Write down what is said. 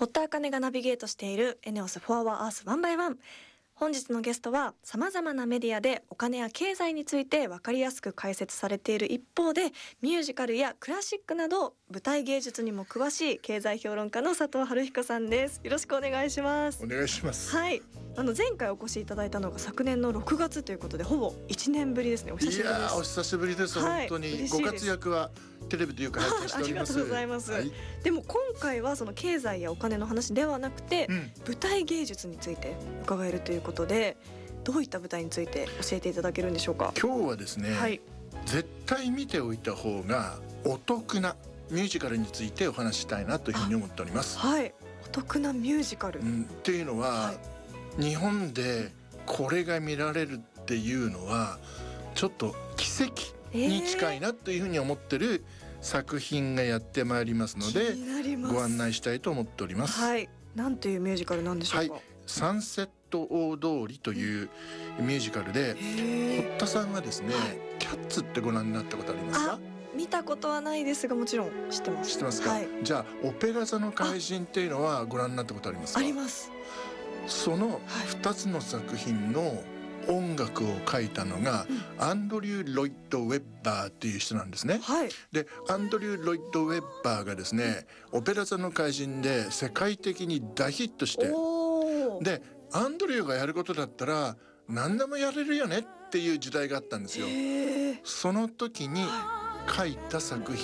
堀田茜がナビゲートしているエネオス4 Hour Earth 1 by 1。本日のゲストは様々なメディアでお金や経済について分かりやすく解説されている一方で、ミュージカルやクラシックなど舞台芸術にも詳しい経済評論家の佐藤春彦さんです。よろしくお願いします。 お願いします。 はい、前回お越しいただいたのが昨年の6月ということで、ほぼ1年ぶりですね。お久しぶりです。 いやお久しぶりです、 はい、 本当にご活躍はテレビでよく拝見しております。 ありがとうございます、はい、でも今回はその経済やお金の話ではなくて、舞台芸術について伺えるということで、どういった舞台について教えていただけるんでしょうか。 今日はですね、 はい、 絶対見ておいた方がお得なミュージカルについてお話ししたいなというふうに思っております。 はい、お得なミュージカル、 っていうのは、日本でこれが見られるっていうのはちょっと奇跡に近いなというふうに思ってる作品がやってまいりますので、ご案内したいと思っております。 はい、なんというミュージカルなんでしょうか。 はい、サンセット大通りというミュージカルで、堀田さんがですね、キャッツってご覧になったことありますか？ 見たことはないですが、もちろん知ってます。 知ってますか？はい、じゃあオペラ座の怪人っていうのはご覧になったことありますか？ あります。 その2つの作品の音楽を書いたのが、アンドリュー・ロイド・ウェッバーっていう人なんですね。 はい、 でアンドリュー・ロイド・ウェッバーがですね、オペラ座の怪人で世界的に大ヒットして、でアンドリューがやることだったら何でもやれるよねっていう時代があったんですよ。その時に書いた作